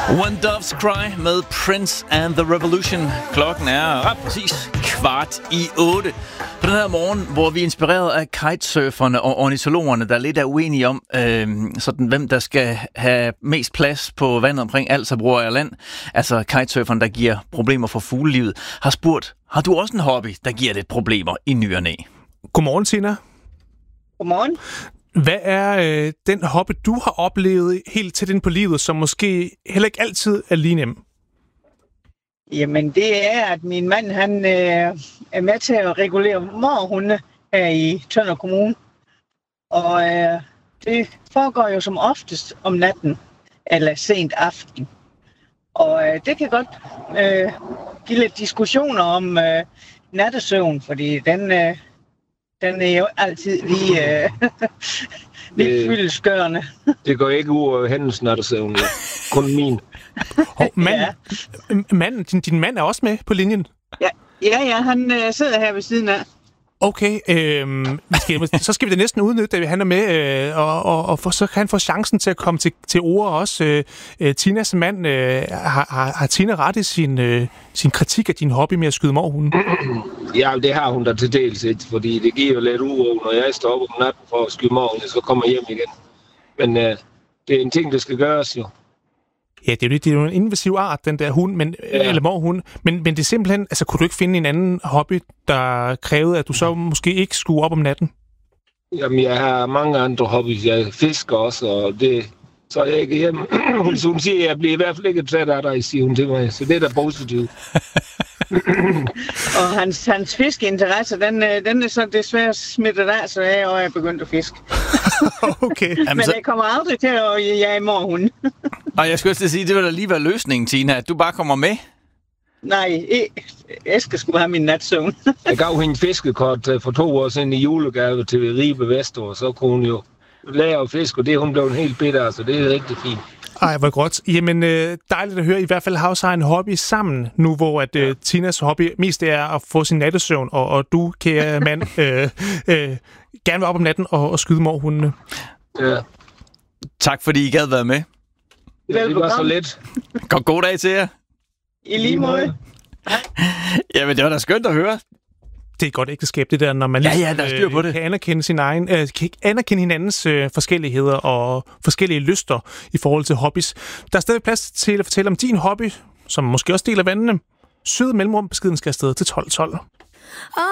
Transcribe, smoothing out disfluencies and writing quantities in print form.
One Dove's Cry med Prince and the Revolution. Klokken er ret præcis 7:15 på den her morgen, hvor vi er inspireret af kitesurferne og ornitologerne, der lidt er uenige om, hvem der skal have mest plads på vandet omkring Als og Broager Land. Altså kitesurferne, der giver problemer for fuglelivet, har spurgt, har du også en hobby, der giver lidt problemer i ny og næ? Godmorgen, Tina. Godmorgen. Hvad er den hobby, du har oplevet helt tæt ind på livet, som måske heller ikke altid er lige nem? Jamen, det er, at min mand han er med til at regulere mårhunde her i Tønder Kommune. Og det foregår jo som oftest om natten eller sent aften. Og det kan godt give lidt diskussioner om nattesøvn, fordi den er jo altid lige lidt fyldestgørende. Det går ikke ud af hendes nattesøvn, kun min. Din mand er også med på linjen? Ja, han sidder her ved siden af. Okay, så skal vi da næsten udnytte, at han er med, og så kan han få chancen til at komme til ord også. Tinas mand, har Tina ret i sin kritik af din hobby med at skyde mårhunde? Ja, det har hun da til dels ikke, fordi det giver jo lidt uro, når jeg står op om natten for at skyde mårhunde, så kommer jeg hjem igen. Men det er en ting, der skal gøres jo. Ja, det er jo en invasiv art, den der hund, eller mårhund. Men det er simpelthen, altså kunne du ikke finde en anden hobby, der krævede, at du så måske ikke skulle op om natten? Jamen, jeg har mange andre hobbys. Jeg fisker også, og så er jeg ikke hjemme. Hun siger, at jeg bliver i hvert fald ikke træt af dig, siger hun til mig. Så det er da positivt. Og hans fiskeinteresse, den er så desværre smittet af, så jeg er begyndt at fiske. Okay. Men jeg kommer aldrig til at jage mårhunde. Og jeg skulle også sige, det vil da lige være løsningen, Tina, at du bare kommer med. Nej, Eske skulle have min natsøvn. Jeg gav hende fiskekort for 2 år siden i julegave til Ribe Vestor, så kunne hun jo lære at fiske, og det er hun blevet helt bitter, altså det er rigtig fint. Ej, hvor godt. Jamen, dejligt at høre. I hvert fald har også en hobby sammen, nu hvor at Tinas hobby mest er at få sin nattesøvn, og du, kære mand, gerne vil op om natten og skyde mårhundene. Ja. Tak fordi I gad være med. Ja, det var så let. God dag til jer. I lige måde. Jamen, det var da skønt at høre. Det er et godt ægteskab, det der, når man der er styr på det. Kan anerkende hinandens forskelligheder og forskellige lyster i forhold til hobbies. Der er stadig plads til at fortælle om din hobby, som måske også deler vandene. Søde mellemrum, beskeden skal afsted til 1212.